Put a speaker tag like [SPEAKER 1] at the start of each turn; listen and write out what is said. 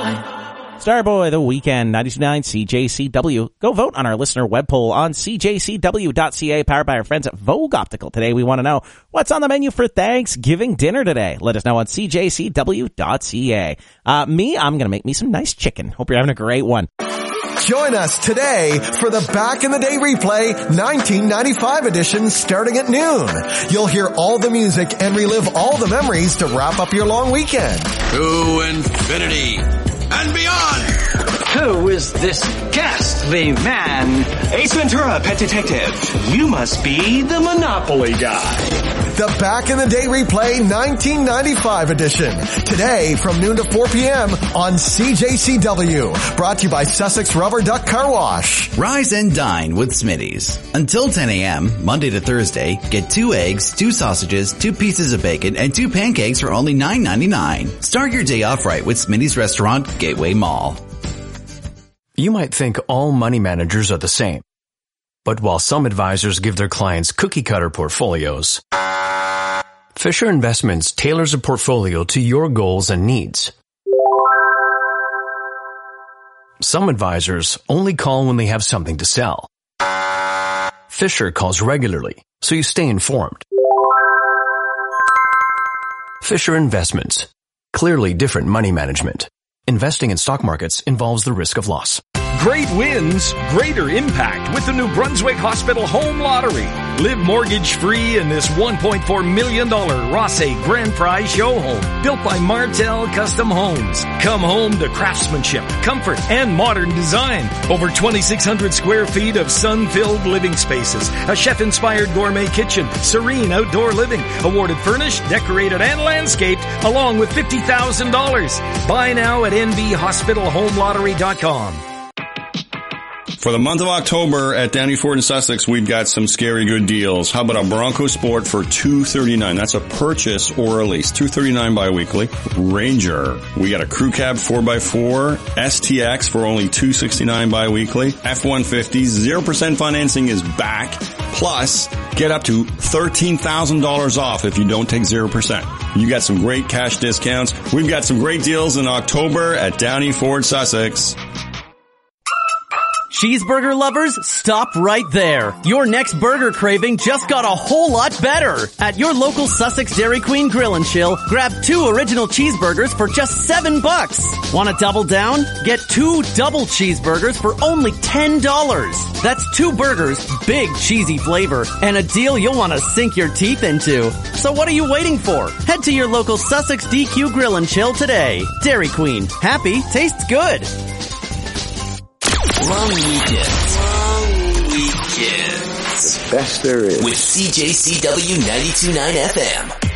[SPEAKER 1] Starboy, The Weekend, 92.9 CJCW. Go vote on our listener web poll on cjcw.ca, powered by our friends at Vogue Optical. Today we want to know what's on the menu for Thanksgiving dinner today. Let us know on cjcw.ca. I'm going to make me some nice chicken. Hope you're having a great one.
[SPEAKER 2] Join us today for the Back in the Day replay 1995 edition starting at noon. You'll hear all the music and relive all the memories to wrap up your long weekend.
[SPEAKER 3] To infinity and beyond.
[SPEAKER 4] Who is this ghastly man? Ace Ventura, Pet Detective. You must be the Monopoly guy.
[SPEAKER 2] The Back in the Day replay 1995 edition. Today from noon to 4 p.m. on CJCW. Brought to you by Sussex Rubber Duck Car Wash.
[SPEAKER 5] Rise and dine with Smitty's. Until 10 a.m., Monday to Thursday, get 2 eggs, 2 sausages, 2 pieces of bacon, and 2 pancakes for only $9.99. Start your day off right with Smitty's Restaurant, Gateway Mall.
[SPEAKER 6] You might think all money managers are the same. But while some advisors give their clients cookie-cutter portfolios, Fisher Investments tailors a portfolio to your goals and needs. Some advisors only call when they have something to sell. Fisher calls regularly, so you stay informed. Fisher Investments. Clearly different money management. Investing in stock markets involves the risk of loss.
[SPEAKER 7] Great wins, greater impact with the New Brunswick Hospital Home Lottery. Live mortgage-free in this $1.4 million Rosse Grand Prize show home, built by Martel Custom Homes. Come home to craftsmanship, comfort, and modern design. Over 2,600 square feet of sun-filled living spaces, a chef-inspired gourmet kitchen, serene outdoor living, awarded furnished, decorated, and landscaped, along with $50,000. Buy now at nbhospitalhomelottery.com.
[SPEAKER 8] For the month of October at Downey Ford in Sussex, we've got some scary good deals. How about a Bronco Sport for $239? That's a purchase or a lease. $239 bi-weekly. Ranger. We got a Crew Cab 4x4 STX for only $269 bi-weekly. F-150, 0% financing is back. Plus, get up to $13,000 off if you don't take 0%. You got some great cash discounts. We've got some great deals in October at Downey Ford Sussex.
[SPEAKER 9] Cheeseburger lovers, stop right there. Your next burger craving just got a whole lot better. At your local Sussex Dairy Queen Grill and Chill, grab 2 original cheeseburgers for just $7. Want to double down? Get 2 double cheeseburgers for only $10. That's 2 burgers, big cheesy flavor, and a deal you'll want to sink your teeth into. So what are you waiting for? Head to your local Sussex DQ Grill and Chill today. Dairy Queen. Happy tastes good.
[SPEAKER 10] Long weekends. The best there is. With CJCW 92.9 FM.